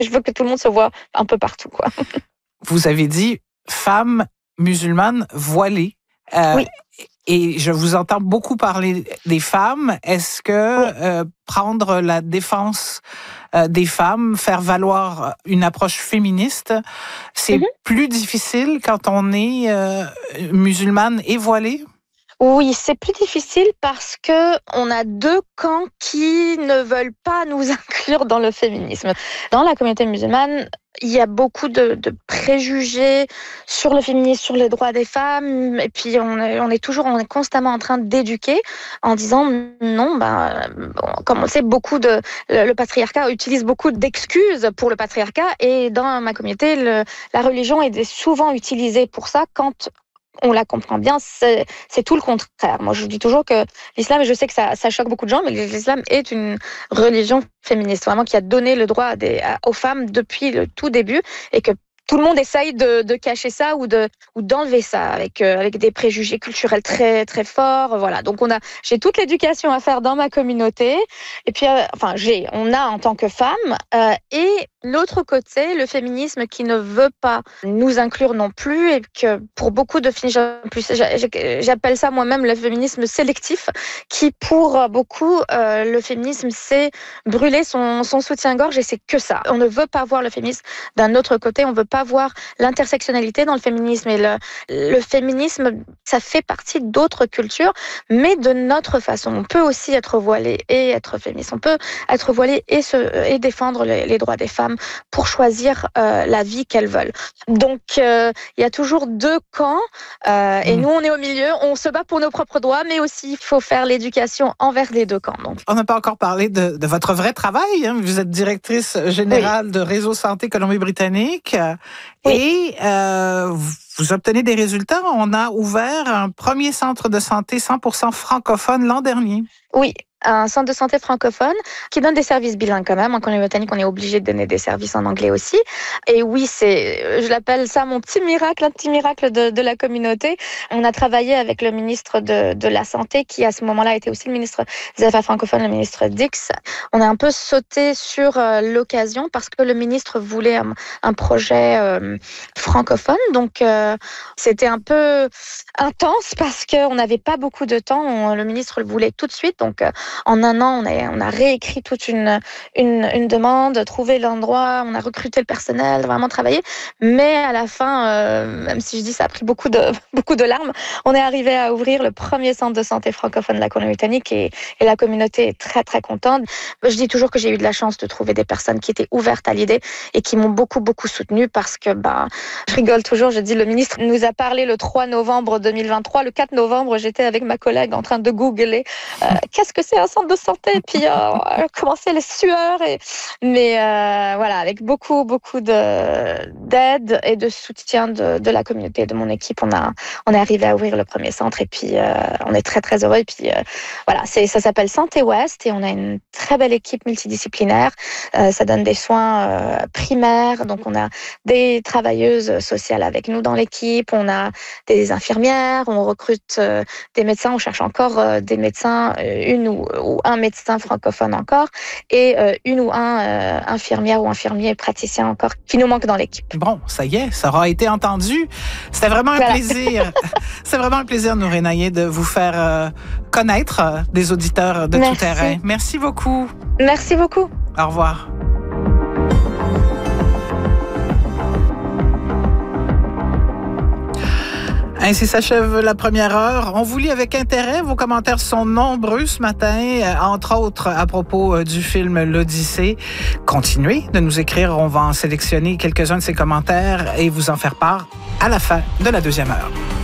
Je veux que tout le monde se voit un peu partout, quoi. Vous avez dit femme musulmane voilée. Oui. Et je vous entends beaucoup parler des femmes. Est-ce que prendre la défense des femmes, faire valoir une approche féministe, c'est plus difficile quand on est musulmane et voilée? Oui, c'est plus difficile parce que on a deux camps qui ne veulent pas nous inclure dans le féminisme. Dans la communauté musulmane, il y a beaucoup de préjugés sur le féminisme, sur les droits des femmes, et puis on est constamment en train d'éduquer en disant non, comme on le sait, le patriarcat utilise beaucoup d'excuses pour le patriarcat, et dans ma communauté, la religion est souvent utilisée pour ça quand on la comprend bien, c'est tout le contraire. Moi, je dis toujours que l'islam, et je sais que ça choque beaucoup de gens, mais l'islam est une religion féministe, vraiment, qui a donné le droit aux femmes depuis le tout début, et que tout le monde essaye de cacher ça ou d'enlever ça avec des préjugés culturels très très forts. Voilà. Donc j'ai toute l'éducation à faire dans ma communauté, et puis on a en tant que femme, et l'autre côté, le féminisme qui ne veut pas nous inclure non plus, et que pour beaucoup de filles, j'appelle ça moi-même le féminisme sélectif, qui pour beaucoup, le féminisme, c'est brûler son soutien-gorge, et c'est que ça. On ne veut pas voir le féminisme d'un autre côté, on veut pas voir l'intersectionnalité dans le féminisme, et le féminisme, ça fait partie d'autres cultures, mais de notre façon. On peut aussi être voilé et être féministe. On peut être voilé et défendre les droits des femmes pour choisir la vie qu'elles veulent. Donc, il y a toujours deux camps, et nous, on est au milieu. On se bat pour nos propres droits, mais aussi, il faut faire l'éducation envers les deux camps. Donc. On n'a pas encore parlé de votre vrai travail. Hein. Vous êtes directrice générale de Réseau Santé Colombie-Britannique. Oui. Et vous obtenez des résultats. On a ouvert un premier centre de santé 100% francophone l'an dernier. Oui, un centre de santé francophone qui donne des services bilingues quand même. En Colombie-Britannique, on est obligé de donner des services en anglais aussi. Et oui, je l'appelle ça mon petit miracle, un petit miracle de la communauté. On a travaillé avec le ministre de la Santé, qui à ce moment-là était aussi le ministre des Affaires francophones, le ministre Dix. On a un peu sauté sur l'occasion parce que le ministre voulait un projet francophone. Donc, c'était un peu intense parce qu'on n'avait pas beaucoup de temps. Le ministre le voulait tout de suite. Donc, en un an, on a réécrit toute une demande, trouvé l'endroit, on a recruté le personnel, vraiment travaillé. Mais à la fin, même si je dis ça a pris beaucoup de larmes, on est arrivé à ouvrir le premier centre de santé francophone de la Colombie-Britannique, et la communauté est très très contente. Je dis toujours que j'ai eu de la chance de trouver des personnes qui étaient ouvertes à l'idée et qui m'ont beaucoup soutenue, parce que je rigole toujours, je dis le ministre nous a parlé le 3 novembre 2023, le 4 novembre, j'étais avec ma collègue en train de googler qu'est-ce que c'est un centre de santé, et puis commencer les sueurs, mais voilà, avec beaucoup d'aide et de soutien de la communauté, de mon équipe, on est arrivé à ouvrir le premier centre, et puis on est très très heureux, et puis voilà, ça s'appelle Santé Ouest, et on a une très belle équipe multidisciplinaire. Ça donne des soins primaires, donc on a des travailleuses sociales avec nous dans l'équipe, on a des infirmières, on recrute des médecins, on cherche encore des médecins, une ou un médecin francophone encore, et une ou un infirmière ou infirmier praticien encore qui nous manque dans l'équipe. Bon, ça y est, ça aura été entendu. C'était vraiment un plaisir. C'est vraiment un plaisir, Nouré Naïeh, de vous faire connaître des auditeurs de tout terrain. Merci beaucoup. Merci beaucoup. Au revoir. Ainsi s'achève la première heure. On vous lit avec intérêt. Vos commentaires sont nombreux ce matin, entre autres à propos du film L'Odyssée. Continuez de nous écrire. On va en sélectionner quelques-uns de ces commentaires et vous en faire part à la fin de la deuxième heure.